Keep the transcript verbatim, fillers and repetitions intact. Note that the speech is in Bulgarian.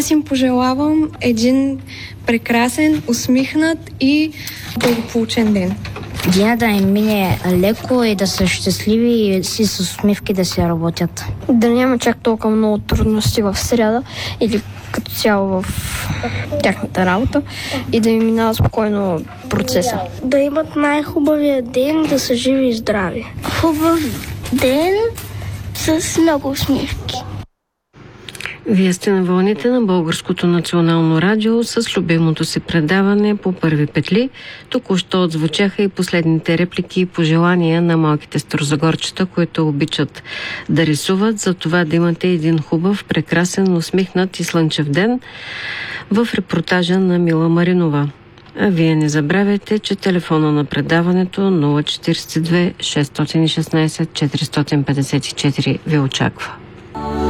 Аз им пожелавам един прекрасен, усмихнат и благополучен ден. Деня да им мине леко и да са щастливи и си с усмивки да си работят. Да няма чак толкова много трудности в среда или като цяло в тяхната работа и да им минава спокойно процеса. Да имат най-хубавия ден, да са живи и здрави. Хубав ден с много усмивки. Вие сте на вълните на Българското национално радио с любимото си предаване по първи петли. Току-що отзвучаха и последните реплики и пожелания на малките старозагорчета, които обичат да рисуват, за това да имате един хубав, прекрасен, усмихнат и слънчев ден в репортажа на Мила Маринова. А вие не забравяйте, че телефона на предаването нула четиридесет и две шестстотин и шестнадесет четиристотин петдесет и четири ви очаква.